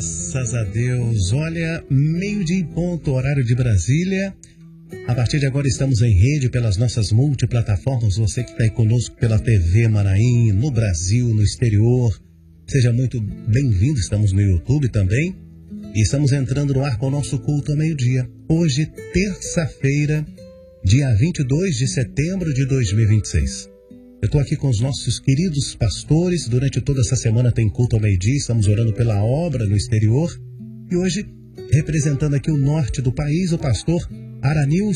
Graças a Deus. Olha, meio-dia em ponto, horário de Brasília. A partir de agora estamos em rede pelas nossas multiplataformas. Você que está aí conosco pela TV Manaim, no Brasil, no exterior, seja muito bem-vindo. Estamos no YouTube também. E estamos entrando no ar com o nosso culto ao meio-dia. Hoje, terça-feira, dia 22 de setembro de 2026. Eu estou aqui com os nossos queridos pastores. Durante toda essa semana tem culto ao meio-dia. Estamos orando pela obra no exterior. E hoje, representando aqui o norte do país, o pastor Aranilson